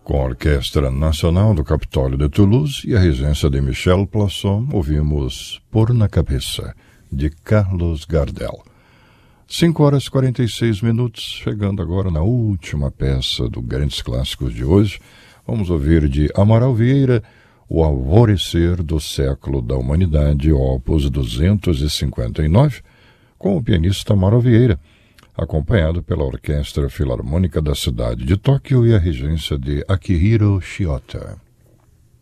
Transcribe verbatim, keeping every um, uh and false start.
Com a Orquestra Nacional do Capitólio de Toulouse e a regência de Michel Plasson, ouvimos Pôr na Cabeça, de Carlos Gardel. cinco horas e quarenta e seis minutos, chegando agora na última peça do Grandes Clássicos de hoje. Vamos ouvir de Amaral Vieira, O Alvorecer do Século da Humanidade, opus duzentos e cinquenta e nove, com o pianista Amaral Vieira, acompanhado pela Orquestra Filarmônica da cidade de Tóquio e a regência de Akihiro Shiota.